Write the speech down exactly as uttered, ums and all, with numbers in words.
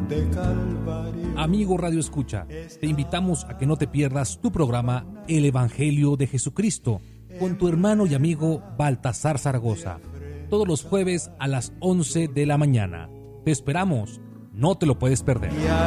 de Calvario. Amigo Radio Escucha, te invitamos a que no te pierdas tu programa El Evangelio de Jesucristo con tu hermano y amigo Baltasar Zaragoza, todos los jueves a las once de la mañana. Te esperamos, no te lo puedes perder.